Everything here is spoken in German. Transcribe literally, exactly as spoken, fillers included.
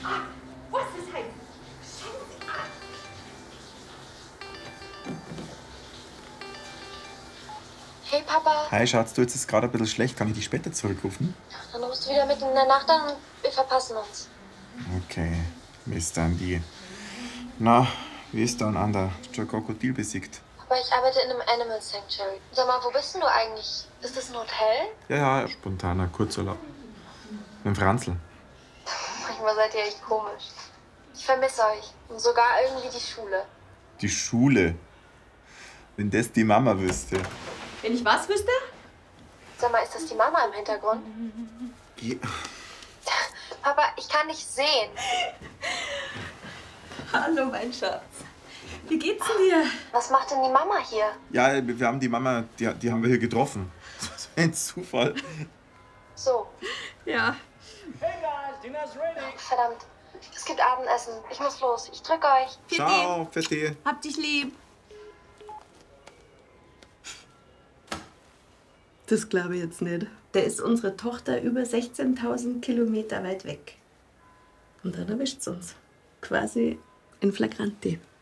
Was ist halt? Scheiße. Hey, Papa. Hi, Schatz, du, jetzt ist gerade ein bisschen schlecht. Kann ich dich später zurückrufen? Dann rufst du wieder mitten in der Nacht an und wir verpassen uns. Okay, Mister Andi. Na, wie ist dann an der schon Krokodil besiegt? Aber ich arbeite in einem Animal Sanctuary. Sag mal, wo bist denn du eigentlich? Ist das ein Hotel? Ja, ja, spontaner Kurzurlaub. Mit dem Franzl. Manchmal seid ihr echt komisch. Ich vermisse euch. Und sogar irgendwie die Schule. Die Schule. Wenn das die Mama wüsste. Wenn ich was wüsste? Sag mal, ist das die Mama im Hintergrund? Geh. Papa, ich kann nicht sehen. Hallo, mein Schatz. Wie geht's denn dir? Was macht denn die Mama hier? Ja, wir haben die Mama, die, die haben wir hier getroffen. Das ist ein Zufall. So. Ja. Verdammt. Es gibt Abendessen. Ich muss los. Ich drück euch. Ciao, Fetti. Hab dich lieb. Das glaube ich jetzt nicht. Da ist unsere Tochter über sechzehntausend Kilometer weit weg. Und dann erwischt's uns. Quasi in Flagranti.